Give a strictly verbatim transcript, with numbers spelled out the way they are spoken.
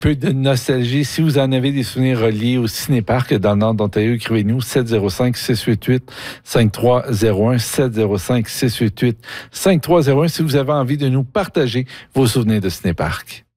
peu de nostalgie. Si vous en avez des souvenirs reliés au cinéparc dans le nord d'Ontario, écrivez-nous sept zéro cinq, six huit huit, cinq trois zéro un, sept zéro cinq, six huit huit, cinq trois zéro un si vous avez envie de nous partager vos souvenirs de cinéparc.